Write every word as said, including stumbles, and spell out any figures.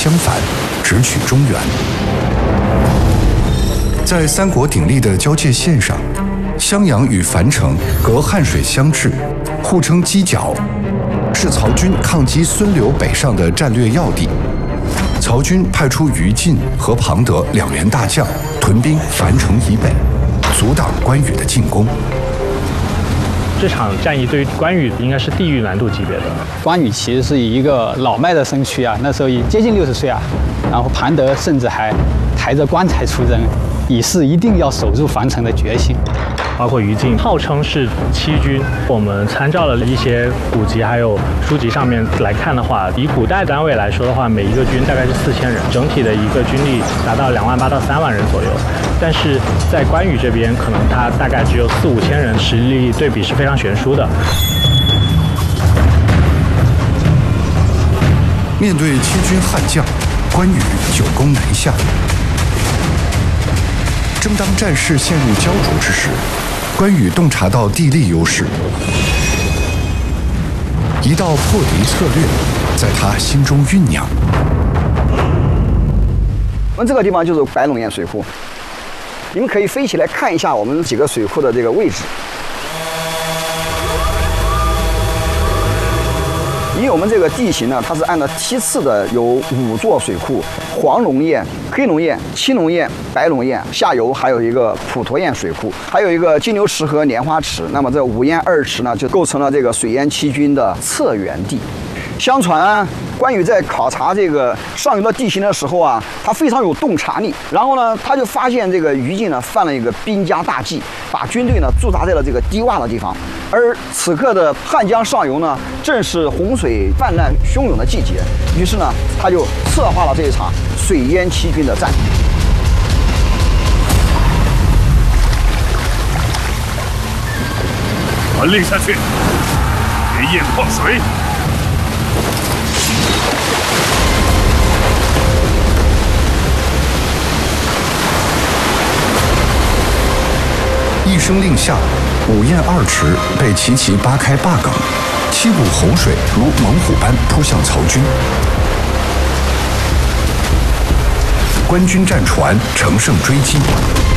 相反，直取中原。在三国鼎立的交界线上，襄阳与樊城隔汉水相峙，互称犄角，是曹军抗击孙刘北上的战略要地。曹军派出于禁和庞德两员大将屯兵樊城以北，阻挡关羽的进攻。 这场战役对于关羽应该是地狱难度级别的。 关羽其实是以一个老迈的身躯啊，那时候已接近六十岁啊，然后庞德甚至还抬着棺材出征，以示一定要守住樊城的决心。 包括于禁号称是七军，我们参照了一些古籍还有书籍上面来看的话，以古代单位来说的话，每一个军大概是四千人，整体的一个军力达到两万八到三万人左右。但是在关羽这边，可能他大概只有四五千人，实力对比是非常悬殊的。 面对七军悍将，关羽久攻南下。正当战事陷入焦灼之时，关羽洞察到地利优势，一道破敌策略在他心中酝酿。 我们这个地方就是白龙堰水库，你们可以飞起来看一下我们几个水库的这个位置。因为我们这个地形呢，它是按照梯次的，有五座水库：黄龙堰、黑龙堰、青龙堰、白龙堰，下游还有一个普陀堰水库，还有一个金牛池和莲花池。那么这五堰二池呢，就构成了这个水淹七军的策源地。相传关羽在考察这个上游的地形的时候啊，他非常有洞察力。然后呢，他就发现这个于禁呢犯了一个兵家大忌，把军队呢驻扎在了这个低洼的地方。而此刻的汉江上游呢，正是洪水泛滥汹涌的季节。于是呢，他就策划了这一场水淹七军的战役。 传令下去，别夜放水。 一声令下，五堰二池被齐齐扒开坝岗，七股洪水如猛虎般扑向曹军。官军战船乘胜追击，